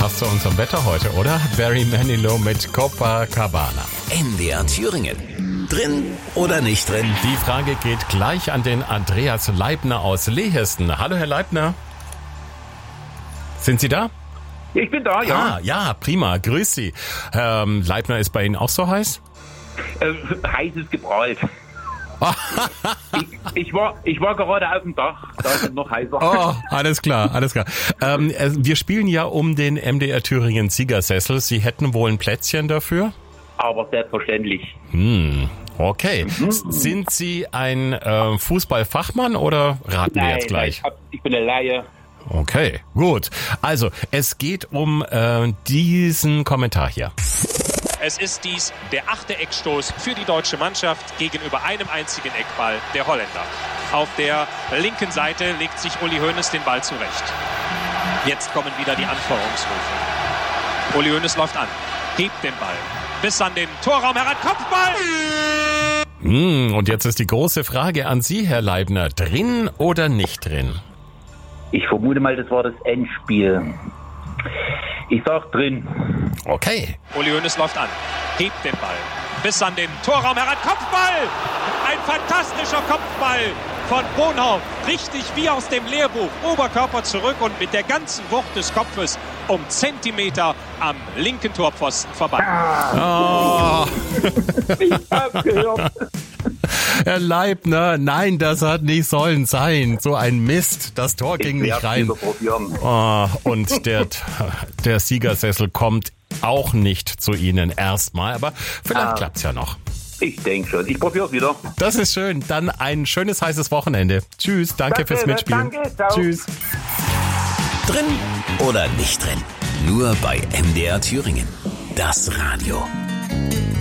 passt zu unserem Wetter heute, oder? Barry Manilow mit Copacabana. MDR Thüringen. Drin oder nicht drin? Die Frage geht gleich an den Andreas Leibner aus Lehisten. Hallo, Herr Leibner. Sind Sie da? Ich bin da, ja. Ja, prima. Grüß Sie. Leibner, ist bei Ihnen auch so heiß? Heißes geprahlt. ich war gerade auf dem Dach, da ist es noch heißer. Oh, alles klar. Wir spielen ja um den MDR Thüringen Siegersessel. Sie hätten wohl ein Plätzchen dafür? Aber selbstverständlich. Okay. Sind Sie ein Fußballfachmann oder raten wir jetzt gleich? Ich bin eine Laie. Okay, gut. Also, es geht um diesen Kommentar hier. Es ist dies der 8. Eckstoß für die deutsche Mannschaft gegenüber einem einzigen Eckball der Holländer. Auf der linken Seite legt sich Uli Hoeneß den Ball zurecht. Jetzt kommen wieder die Anfeuerungsrufe. Uli Hoeneß läuft an, hebt den Ball bis an den Torraum heran, Kopfball! Und jetzt ist die große Frage an Sie, Herr Leibner. Drin oder nicht drin? Ich vermute mal, das war das Endspiel. Ich sag drin. Okay. Uli Hoeneß läuft an, hebt den Ball bis an den Torraum heran, Kopfball! Ein fantastischer Kopfball von Bonhoff, richtig wie aus dem Lehrbuch. Oberkörper zurück und mit der ganzen Wucht des Kopfes um Zentimeter am linken Torpfosten vorbei. Oh. Ich hab's gehört. Herr Leibner, nein, das hat nicht sollen sein. So ein Mist, das Tor ging nicht rein. Oh, und der Siegersessel kommt auch nicht zu Ihnen erstmal, aber vielleicht klappt's ja noch. Ich denke schon. Ich probiere es wieder. Das ist schön. Dann ein schönes, heißes Wochenende. Tschüss, danke fürs Mitspielen. Danke, ciao. Tschüss. Drin oder nicht drin? Nur bei MDR Thüringen. Das Radio.